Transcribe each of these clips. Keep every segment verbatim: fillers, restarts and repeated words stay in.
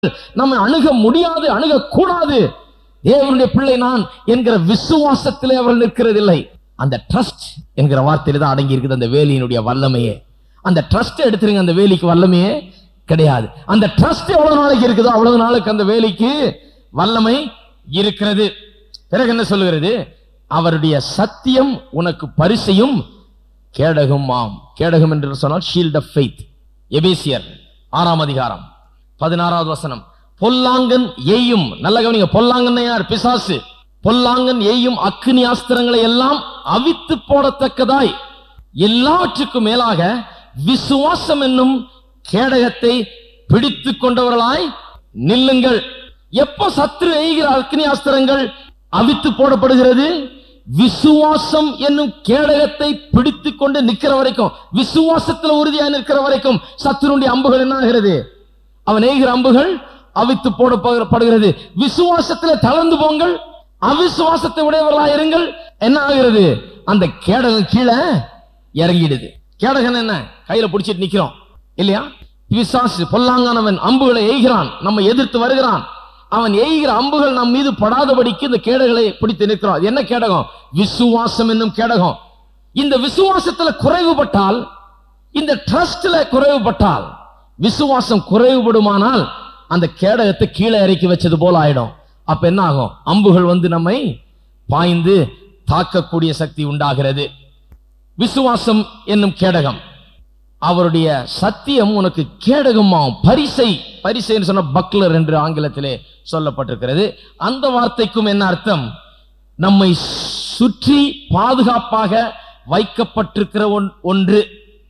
நம்ம அணுக முடியாது, அணுக கூடாது. தேவனுடைய பிள்ளை நான் என்கிற விசுவாசத்திலே அவர்கள் நிற்கிறதில்லை. அந்த ட்ரஸ்ட் என்கிற வார்த்தையில தான் அடங்கி இருக்குது அந்த வேலியினுடைய வல்லமையே. அந்த ட்ரஸ்ட் எடுத்துருங்க, அந்த வேலிக்கு வல்லமையே கிடையாது. அந்த ட்ரஸ்ட் எவ்வளவு நாளைக்கு இருக்குதோ அவ்வளவு நாளைக்கு அந்த வேலிக்கு வல்லமை இருக்கிறது. பிறகு என்ன சொல்லுகிறது? அவருடைய சத்தியம் உனக்கு பரிசையும் கேடகம் ஆம். கேடகம் என்று சொன்னால் ஷீல்ட் ஆஃப் ஃபெய்த். எபேசியர் ஆறாம் அதிகாரம் பதினாறாவது வசனம். பொல்லாங்கன் எய்யும், நல்ல கவனிங்க, பொல்லாங்கன் யார்? பிசாசு. பொல்லாங்கன் எய்யும் அக்கினி ஆஸ்திரங்களை எல்லாம் அவித்து போடத்தக்கதாய் எல்லாவற்றுக்கும் மேலாக விசுவாசம் என்னும் கேடகத்தை பிடித்து கொண்டவர்களாய் நில்லுங்கள். எப்போ சத்துரு எய்கிற அக்கினி ஆஸ்திரங்கள் அவித்து போடப்படுகிறது? விசுவாசம் என்னும் கேடகத்தை பிடித்து கொண்டு நிற்கிற வரைக்கும், விசுவாசத்தில் உறுதியாக நிற்கிற வரைக்கும் சத்துருடைய அம்புகள் என்ன ஆகிறது? அவன் எய்கிற அம்புகள் அவித்து போடப்படுகிறது. விசுவாசத்தில் தளர்ந்து போங்கள், அவிசுவாசத்தை உடையவர்களாக இருங்கள். என்ன ஆகிறது? அந்த கேடகம் கீழே இறங்கிடுது. கேடகம் என்ன? கையில பிடிச்சிட்டு நிக்கிறோம் இல்லையா? பிசாசு பொல்லாங்கானவன் அம்புகளை எய்கிறான், நம்ம எதிர்த்து வருகிறான். அவன் எய்கிற அம்புகள் நம் மீது படாதபடிக்கு இந்த கேடகளை பிடித்து நிற்கிறோம். என்ன கேடகம்? விசுவாசம் என்னும் கேடகம். இந்த விசுவாசத்துல குறைவுபட்டால், இந்த ட்ரஸ்ட்ல குறைவுபட்டால், விசுவாசம் குறைவுபடுமானால் அந்த கேடகத்தை கீழே இறக்கி வச்சது போல ஆயிடும். அப்ப என்ன ஆகும்? அம்புகள் வந்து நம்மை பாய்ந்து தாக்கக்கூடிய சக்தி உண்டாகிறது. விசுவாசம் என்னும் கேடகம், அவருடைய சத்தியம் உனக்கு கேடகமாம். பரிசை, பரிசை என்று சொன்ன பக்லர் என்று ஆங்கிலத்திலே சொல்லப்பட்டிருக்கிறது. அந்த வார்த்தைக்கும் என்ன அர்த்தம்? நம்மை சுற்றி பாதுகாப்பாக வைக்கப்பட்டிருக்கிற ஒன்று,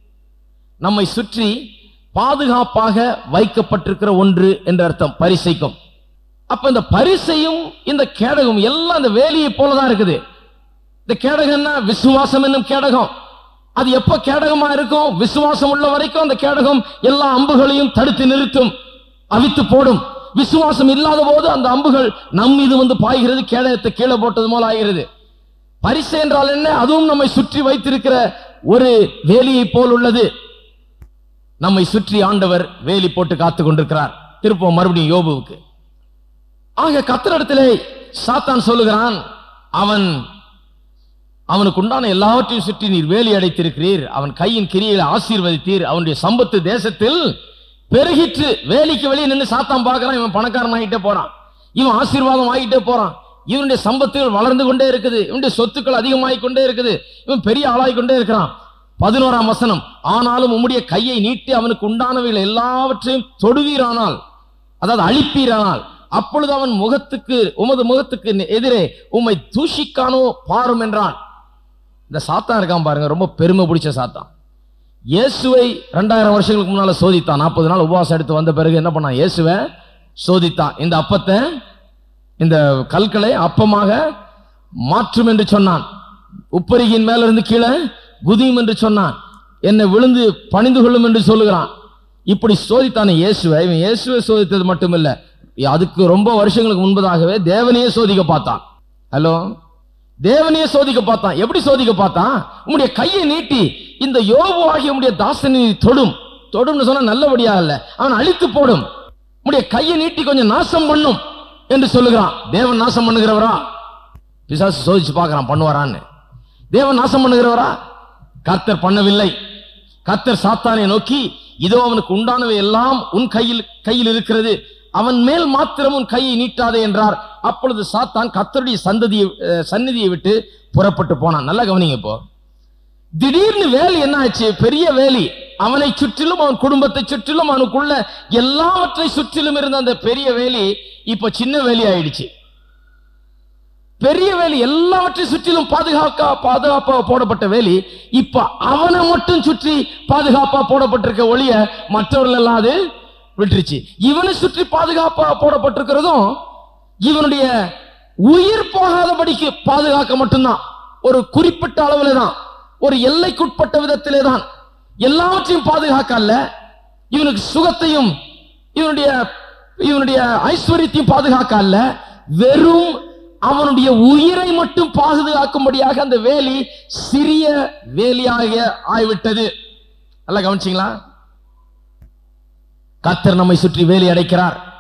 நம்மை சுற்றி பாதுகாப்பாக வைக்கப்பட்டிருக்கிற ஒன்று என்ற அர்த்தம் பரிசைக்கும். அப்ப இந்த பரிசையும் இந்த கேடகம் எல்லாம் இந்த வேலியை போலதான் இருக்குது. இந்த கேடகம்னா விசுவாசம் என்னும் கேடகம். அது எப்ப கேடகமா இருக்கும்? விசுவாசம் உள்ள வரைக்கும் அந்த கேடகம் எல்லா அம்புகளையும் தடுத்து நிறுத்தும், அவித்து போடும். விசுவாசம் இல்லாத போது அந்த அம்புகள் நம் மீது வந்து பாய்கிறது, கேடகத்தை கீழே போட்டது போல ஆகிறது. பரிசை என்றால் என்ன? அதுவும் நம்மை சுற்றி வைத்திருக்கிற ஒரு வேலியை போல் உள்ளது. நம்மை சுற்றி ஆண்டவர் வேலி போட்டு காத்துக் கொண்டிருக்கிறார். திருப்பம் மறுபடியும் யோபுவுக்கு. ஆக கர்த்தரிடத்திலே சாத்தான் சொல்லுகிறான், அவன் அவனுக்கு உண்டான எல்லாவற்றையும் சுற்றி நீர் வேலி அடைத்திருக்கிறீர், அவன் கையின் கிரியைகளை ஆசீர்வதித்தீர், அவனுடைய சம்பத்து தேசத்தில் பெருகிற்று. வேலிக்கு வெளியே நின்று சாத்தான் பார்க்கிறான், இவன் பணக்காரன் ஆகிட்டே போறான், இவன் ஆசீர்வாதம் ஆகிட்டே போறான், இவனுடைய சம்பத்துகள் வளர்ந்து கொண்டே இருக்குது, இவனுடைய சொத்துக்கள் அதிகமாகிக் கொண்டே இருக்குது, இவன் பெரிய ஆளாகிக் கொண்டே இருக்கிறான். பதினோராம் வசனம். ஆனாலும் உம்முடைய கையை நீட்டி அவனுக்கு உண்டானவைகள் எல்லாவற்றையும் தொடுவீரானால், அதாவது அழிப்பீரானால், அப்பொழுது அவன் முகத்துக்கு உமது முகத்துக்கு எதிரே உம்மை தூஷிக்கானோ பாரும் என்றான். இந்த சாத்தான் இருக்கான் பாருங்க, ரொம்ப பெருமை பிடிச்ச சாத்தான். இயேசுவை இரண்டாயிரம் வருஷங்களுக்கு முன்னால சோதித்தான். நாற்பது நாள் உபவாசம் எடுத்து வந்த பிறகு என்ன பண்ணான்? இயேசுவை சோதித்தான். இந்த அப்பத்தை, இந்த கற்களை அப்பமாக மாற்றும் என்று சொன்னான். உப்பரிகையின் மேல இருந்து கீழே குதியும் என்று சொன்னான். என்னை விழுந்து பணிந்து கொள்ளும் என்று சொல்லுகிறான். இப்படி சோதித்தானே இயேசுவை. இவன் இயேசுவை சோதித்தது மட்டுமில்ல, அதுக்கு ரொம்ப வருஷங்களுக்கு முன்பதாகவே தேவனையே சோதிக்க பார்த்தான். ஹலோ, தேவனையே சோதிக்க பார்த்தான். எப்படி சோதிக்க பார்த்தான்? உம்முடைய கையை நீட்டி இந்த யோபு ஆகிய உம்முடைய தாசனை தொடும். தொடும்னு சொன்னா நல்லபடியா இல்ல, அவன் அழித்து போடும். உம்முடைய கையை நீட்டி கொஞ்சம் நாசம் பண்ணும் என்று சொல்லுகிறான். தேவன் நாசம் பண்ணுகிறவரா? பிசாசு சோதிச்சு பார்க்கிறான், பண்ணுவாரான்னு. தேவன் நாசம் பண்ணுகிறவரா? கர்த்தர் பண்ணவில்லை. கர்த்தர் சாத்தானை நோக்கி, இதோ அவனுக்கு உண்டானவை எல்லாம் உன் கையில் கையில் இருக்கிறது, அவன் மேல் மாத்திரம் உன் கையை நீட்டாதே என்றார். அப்பொழுது சாத்தான் கர்த்தருடைய சந்ததியை சந்நிதியை விட்டு புறப்பட்டு போனான். நல்லா கவனிங்க. இப்போ திடீர்னு வேலி என்ன ஆச்சு? பெரிய வேலி. அவனை சுற்றிலும், அவன் குடும்பத்தை சுற்றிலும், அவனுக்குள்ள எல்லாவற்றை சுற்றிலும் இருந்த அந்த பெரிய வேலி இப்ப சின்ன வேலி ஆயிடுச்சு. பெரிய வேலி, எல்லாவற்றை சுற்றிலும் பாதுகாக்க பாதுகாப்பா போடப்பட்ட வேலி இப்ப அவனை மட்டும் சுற்றி பாதுகாப்பா போடப்பட்டிருக்க ஒளிய மற்றவர்கள் எல்லாம் அது விட்டுருச்சு. இவனை சுற்றி பாதுகாப்பா போடப்பட்டிருக்கிறதும் இவனுடைய உயிர் போகாதபடிக்கு பாதுகாக்க மட்டும்தான். ஒரு குறிப்பிட்ட அளவில் தான், ஒரு எல்லைக்குட்பட்ட விதத்திலே தான். எல்லாவற்றையும் பாதுகாக்க அல்ல, இவனுக்கு சுகத்தையும் இவனுடைய இவனுடைய ஐஸ்வர்யத்தையும் பாதுகாக்க அல்ல, வெறும் அவனுடைய உயிரை மட்டும் பாதுகாக்கும்படியாக அந்த வேலி சிறிய வேலியாக ஆய்விட்டது. நல்லா கவனிச்சீங்களா? கர்த்தர் நம்மை சுற்றி வேலி அடைக்கிறார்.